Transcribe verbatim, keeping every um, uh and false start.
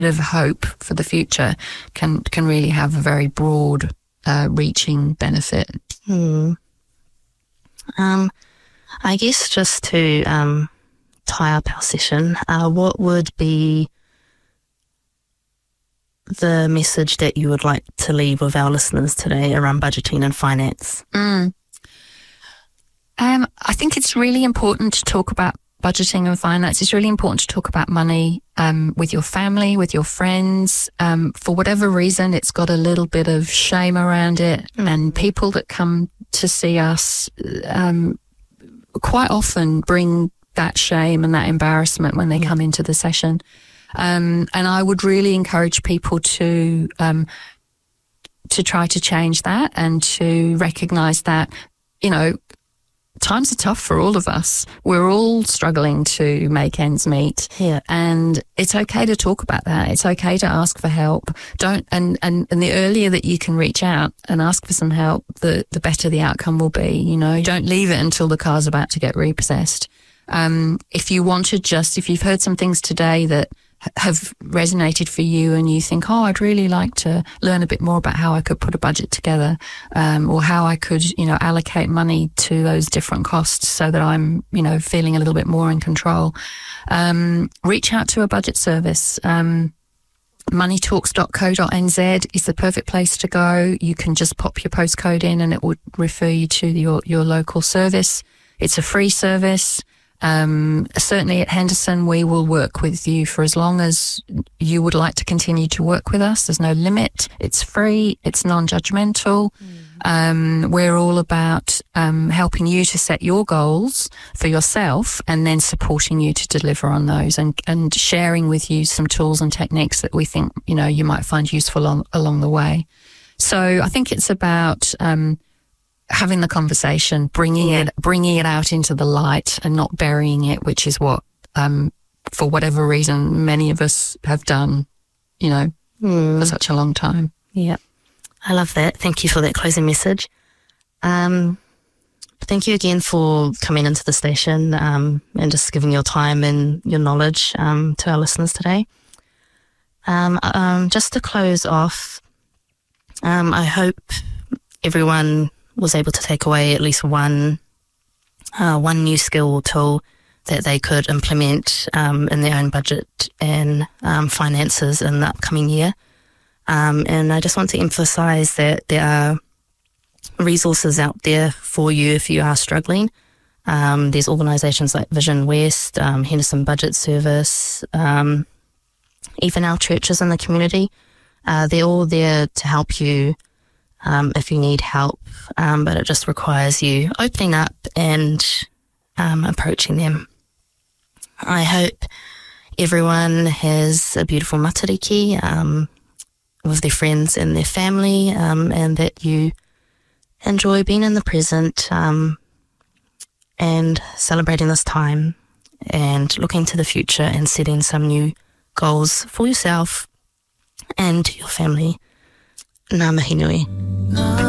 of hope for the future can can really have a very broad uh, reaching benefit. Hmm. Um, I guess just to um, tie up our session, uh, what would be the message that you would like to leave with our listeners today around budgeting and finance? Mm. Um, I think it's really important to talk about budgeting and finance. It's really important to talk about money um, with your family, with your friends. Um, for whatever reason, it's got a little bit of shame around it. Mm. And people that come to see us um, quite often bring that shame and that embarrassment when they mm. come into the session. Um, and I would really encourage people to um, to try to change that and to recognise that, you know, times are tough for all of us. We're all struggling to make ends meet. Yeah. And it's okay to talk about that. It's okay to ask for help. Don't, and, and, and the earlier that you can reach out and ask for some help, the, the better the outcome will be. You know, don't leave it until the car's about to get repossessed. Um, if you want to just, if you've heard some things today that have resonated for you and you think, oh, I'd really like to learn a bit more about how I could put a budget together, um, or how I could, you know, allocate money to those different costs so that I'm, you know, feeling a little bit more in control, um, reach out to a budget service. Um, money talks dot co dot n z is the perfect place to go. You can just pop your postcode in and it would refer you to your, your local service. It's a free service. Um, certainly at Henderson, we will work with you for as long as you would like to continue to work with us. There's no limit. It's free. It's non-judgmental. Mm. Um, we're all about um, helping you to set your goals for yourself and then supporting you to deliver on those, and, and sharing with you some tools and techniques that we think, you know, you might find useful on, along the way. So I think it's about um, having the conversation, bringing yeah. it, bringing it out into the light and not burying it, which is what, um, for whatever reason, many of us have done, you know, mm. for such a long time. Yeah. I love that. Thank you for that closing message. Um, thank you again for coming into the station, um, and just giving your time and your knowledge, um, to our listeners today. Um, um, just to close off, um, I hope everyone was able to take away at least one uh, one new skill or tool that they could implement um, in their own budget and um, finances in the upcoming year. Um, and I just want to emphasise that there are resources out there for you if you are struggling. Um, there's organisations like Vision West, um, Henderson Budget Service, um, even our churches in the community. Uh, they're all there to help you Um, if you need help, um, but it just requires you opening up and um, approaching them. I hope everyone has a beautiful matariki um, with their friends and their family, um, and that you enjoy being in the present um, and celebrating this time and looking to the future and setting some new goals for yourself and your family. Ngā mihi nui.